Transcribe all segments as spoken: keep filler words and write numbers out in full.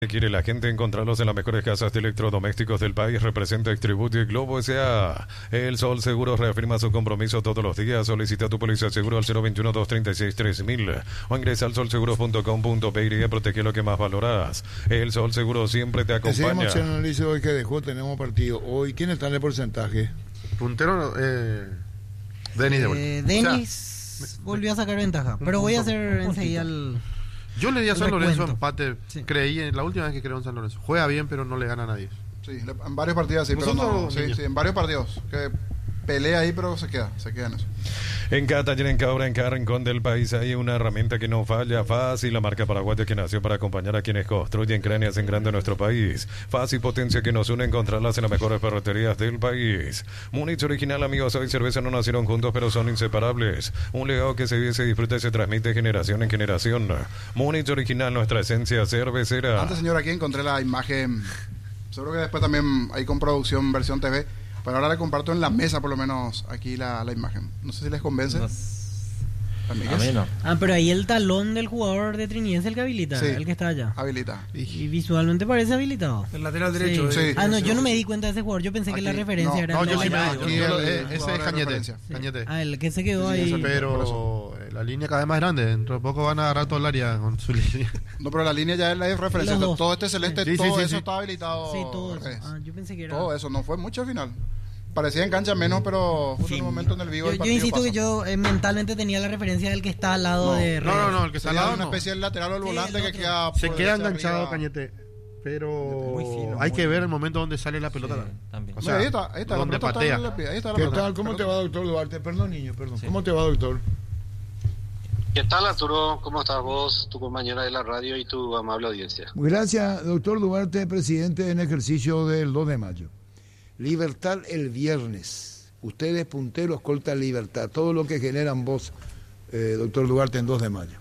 Quiere la gente encontrarlos en las mejores casas de electrodomésticos del país. Representa Extribute Globo S A. El Sol Seguros reafirma su compromiso todos los días. Solicita tu póliza de seguro al cero veintiuno, doscientos treinta y seis, tres mil o ingresa al sol seguros punto com punto pe y protege lo que más valoras. El Sol Seguro siempre te acompaña. Decimos, analice hoy que dejó, tenemos partido hoy. ¿Quién está en el porcentaje? Puntero, eh, Denis de vuelta. Eh, Denis o sea, volvió a sacar ventaja, pero voy a hacer enseguida el... Yo le di a San recuento. Lorenzo empate. Sí. Creí en la última vez que creo en San Lorenzo. Juega bien, pero no le gana a nadie. Sí, en varios partidos sí, pero no, sí, sí, en varios partidos. Que pelea ahí, pero se queda, se queda en eso. En cada taller, en cada hora, en cada rincón del país hay una herramienta que no falla. Fácil, la marca paraguaya que nació para acompañar a quienes construyen, crean y hacen grande nuestro país. Fácil, potencia que nos une, encontrarlas en las mejores ferreterías del país. Múnich original, amigos, hoy cerveza no nacieron juntos, pero son inseparables. Un legado que se vive, se disfruta y se transmite de generación en generación. Múnich original, nuestra esencia cervecera. Antes, señor, aquí encontré la imagen. Seguro que después también hay con producción versión T V. Pero ahora le comparto en la mesa, por lo menos, aquí la, la imagen. No sé si les convence. No. A mí no. Ah, pero ahí el talón del jugador de Trinidad es el que habilita, Sí. el que está allá. Habilita. Y visualmente parece habilitado. El lateral derecho. Sí. Sí. Ah, no, yo no me di cuenta de ese jugador. Yo pensé que Aquí, la referencia no, era No, el yo sí me noventa. di. aquí yo lo- el- eh, el Ese jugador es de Cañete. referencia. Cañete. Ah, el que se quedó Sí, ahí. eso, Pero eh, la línea cada vez más grande. Dentro de poco van a agarrar todo el área con su línea. No, pero la línea ya es la de referencia. Los dos. Todo este celeste, Sí, sí, todo sí, eso sí. está habilitado. Sí, todo eso. Reyes. Ah, yo pensé que era... Todo eso, no fue mucho al final. Parecía en cancha menos, pero justo en el momento en el vivo Yo, del yo partido insisto pasó. que yo eh, mentalmente tenía la referencia del que está al lado No, de No, Reyes. no, no, el que está al Sería lado una no. especie del lateral o el Sí, volante el que otro. queda Se por queda hacia enganchado arriba. Cañete. Pero Muy fino, hay muy que ver fino. el momento donde sale la pelota. Sí, también. O Sí, sea, ahí está, ahí está. donde la pelota patea. está en la pie, ahí está la ¿Qué pelota. tal? ¿Cómo te va, doctor Duarte? Perdón, niño, perdón. Sí. ¿Cómo te va, doctor? ¿Qué tal, Arturo? ¿Cómo estás vos, tu compañera de la radio y tu amable audiencia? Gracias, doctor Duarte, presidente en ejercicio del dos de mayo. Libertad el viernes. Ustedes punteros, escolta Libertad. Todo lo que generan vos, eh, doctor Duarte, en dos de mayo.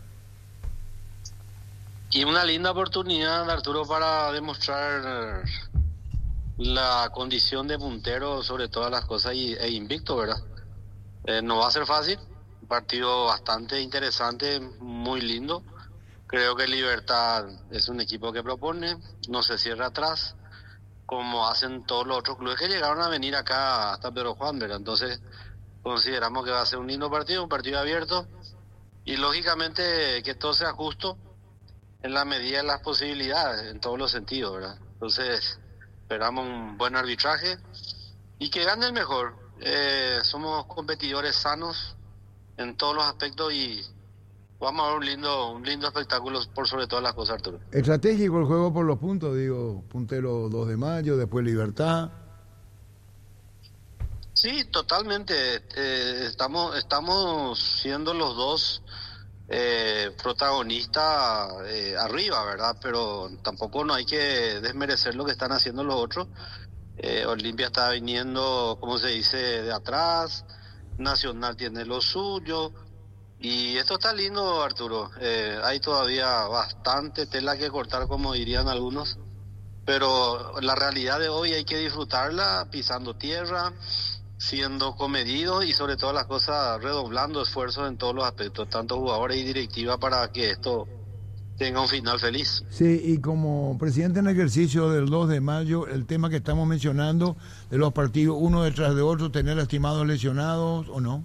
Y una linda oportunidad, Arturo, para demostrar la condición de puntero sobre todas las cosas y, e invicto, ¿verdad? Eh, no va a ser fácil, un partido bastante interesante, muy lindo. Creo que Libertad es un equipo que propone, no se cierra atrás, como hacen todos los otros clubes que llegaron a venir acá hasta Pedro Juan, ¿verdad? Entonces consideramos que va a ser un lindo partido, un partido abierto y lógicamente que todo sea justo en la medida de las posibilidades, en todos los sentidos, ¿verdad? Entonces esperamos un buen arbitraje y que gane el mejor. Eh, somos competidores sanos en todos los aspectos y vamos a ver un lindo, un lindo espectáculo por sobre todas las cosas, Arturo. Estratégico el juego por los puntos, digo, puntero dos de mayo, después Libertad. Sí, totalmente. Eh, estamos, estamos siendo los dos eh, protagonistas eh, arriba, ¿verdad? Pero tampoco no hay que desmerecer lo que están haciendo los otros. Eh, Olimpia está viniendo, como se dice, de atrás. Nacional tiene lo suyo. Y esto está lindo, Arturo. Eh, hay todavía bastante tela que cortar, como dirían algunos. Pero la realidad de hoy hay que disfrutarla pisando tierra, siendo comedidos y sobre todo las cosas redoblando esfuerzos en todos los aspectos, tanto jugadores y directiva, para que esto tenga un final feliz. Sí, y como presidente en ejercicio del dos de mayo, el tema que estamos mencionando de los partidos uno detrás de otro, tener lastimados, lesionados o no.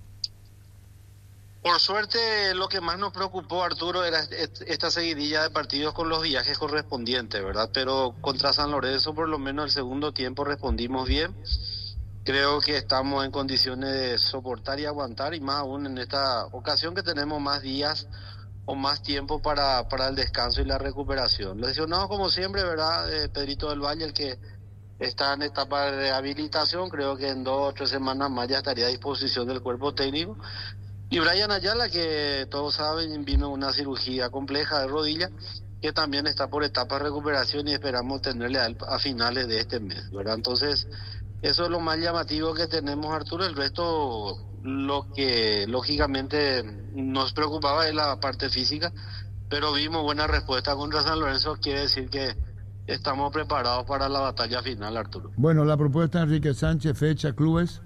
Por suerte, lo que más nos preocupó, Arturo, era est- esta seguidilla de partidos con los viajes correspondientes, ¿verdad? Pero contra San Lorenzo, por lo menos el segundo tiempo, respondimos bien. Creo que estamos en condiciones de soportar y aguantar, y más aún en esta ocasión que tenemos más días o más tiempo para, para el descanso y la recuperación. Lesionados como siempre, ¿verdad? Eh, Pedrito del Valle, el que está en etapa de rehabilitación, creo que en dos o tres semanas más ya estaría a disposición del cuerpo técnico. Y Brian Ayala, que todos saben, vino una cirugía compleja de rodilla, que también está por etapa de recuperación y esperamos tenerle a, él a finales de este mes, ¿verdad? Entonces, eso es lo más llamativo que tenemos, Arturo. El resto, lo que lógicamente nos preocupaba es la parte física, pero vimos buena respuesta contra San Lorenzo, quiere decir que estamos preparados para la batalla final, Arturo. Bueno, la propuesta de Enrique Sánchez, fecha, clubes.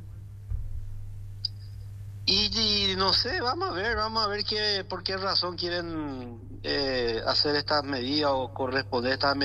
Y, y no sé, vamos a ver, vamos a ver qué, por qué razón quieren eh, hacer estas medidas o corresponder a estas medidas